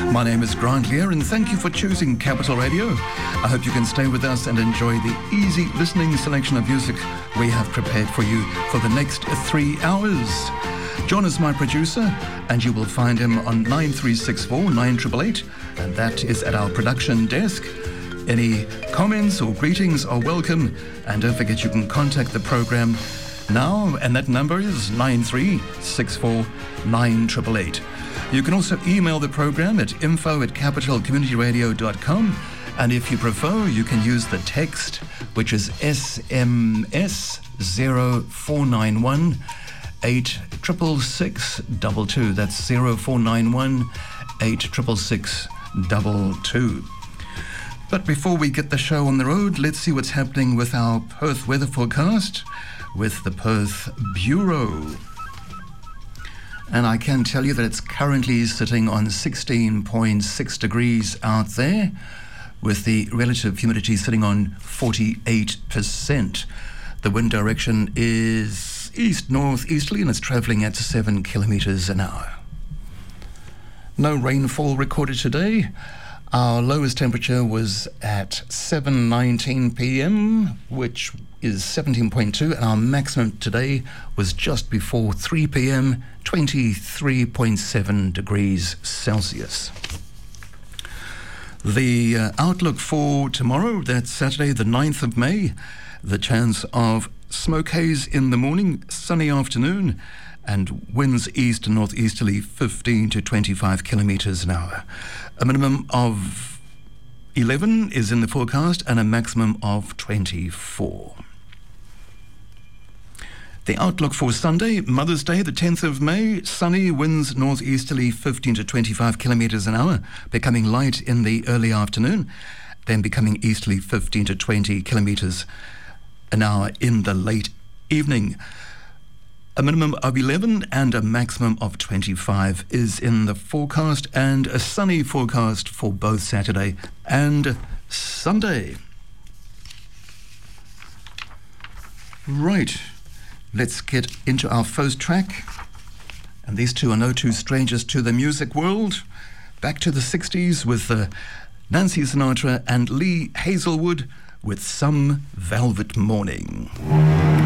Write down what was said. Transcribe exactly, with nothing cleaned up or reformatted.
My name is Grant Lear, and thank you for choosing Capital Radio. I hope you can stay with us and enjoy the easy listening selection of music we have prepared for you for the next three hours. John is my producer, and you will find him on nine three six four, nine eight eight eight, and that is at our production desk. Any comments or greetings are welcome, and don't forget you can contact the program now, and that number is nine three six four, nine eight eight eight. You can also email the program at info at capital community radio dot com, and if you prefer, you can use the text, which is S M S zero four nine one eight six six six two two. That's zero four nine one eight six six six two two. But before we get the show on the road, let's see what's happening with our Perth weather forecast with the Perth Bureau. And I can tell you that it's currently sitting on sixteen point six degrees out there, with the relative humidity sitting on forty-eight percent. The wind direction is east-northeasterly, and it's travelling at seven kilometres an hour. No rainfall recorded today. Our lowest temperature was at seven nineteen p.m, which is seventeen point two, and our maximum today was just before three p.m, twenty-three point seven degrees Celsius. The uh, outlook for tomorrow, that's Saturday the ninth of May, the chance of smoke haze in the morning, sunny afternoon, and winds east and northeasterly fifteen to twenty-five kilometres an hour. A minimum of eleven is in the forecast and a maximum of twenty-four. The outlook for Sunday, Mother's Day, the tenth of May, sunny, winds northeasterly fifteen to twenty-five kilometres an hour, becoming light in the early afternoon, then becoming easterly fifteen to twenty kilometres an hour in the late evening. A minimum of eleven and a maximum of twenty-five is in the forecast, and a sunny forecast for both Saturday and Sunday. Right, let's get into our first track. And these two are no two strangers to the music world. Back to the sixties with uh, Nancy Sinatra and Lee Hazelwood with Some Velvet Morning.